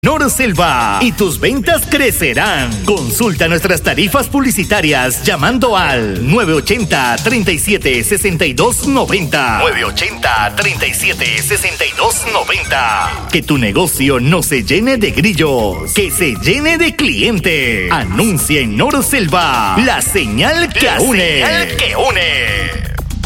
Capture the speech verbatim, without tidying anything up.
Norselva y tus ventas crecerán. Consulta nuestras tarifas publicitarias llamando al nueve ochenta, treinta y siete, sesenta y dos noventa. nueve ochenta, treinta y siete, sesenta y dos noventa. Que tu negocio no se llene de grillos, que se llene de clientes. Anuncia en Norselva, la señal que La une. señal que une.